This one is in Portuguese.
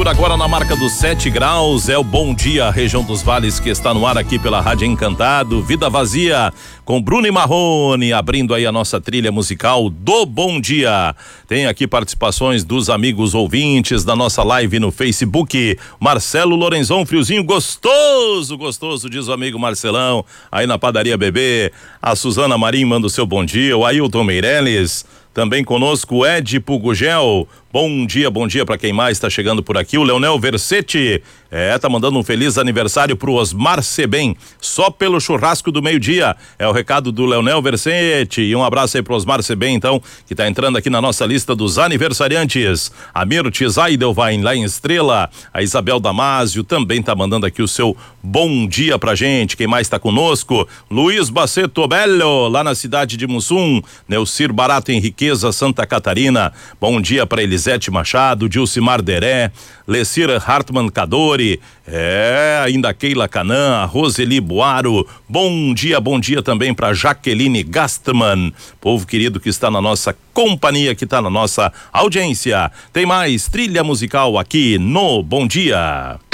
agora na marca dos 7 graus, é o Bom Dia, região dos vales, que está no ar aqui pela Rádio Encantado, Vida Vazia, com Bruno e Marrone, abrindo aí a nossa trilha musical do Bom Dia. Tem aqui participações dos amigos ouvintes da nossa live no Facebook. Marcelo Lorenzon, friozinho gostoso, diz o amigo Marcelão, aí na Padaria Bebê. A Suzana Marim manda o seu bom dia, o Ailton Meirelles. Também conosco Ed Pugugel. Bom dia para quem mais está chegando por aqui. O Leonel Versetti, tá mandando um feliz aniversário pro Osmar Sebem, só pelo churrasco do meio-dia. É o recado do Leonel Versetti. E um abraço aí pro Osmar Sebem, então, que tá entrando aqui na nossa lista dos aniversariantes. A Mirtes Aidelwein, lá em Estrela. A Isabel Damásio também tá mandando aqui o seu bom dia pra gente. Quem mais tá conosco? Luiz Baceto Bello, lá na cidade de Mussum. Neucir Barato Henriqueza, Santa Catarina. Bom dia pra Elisete Machado, Dilcimar Deré, Lecir Hartmann Cadori, ainda Keila Canã, Roseli Boaro. Bom dia também para Jaqueline Gastman, povo querido que está na nossa companhia, que está na nossa audiência. Tem mais trilha musical aqui no Bom Dia.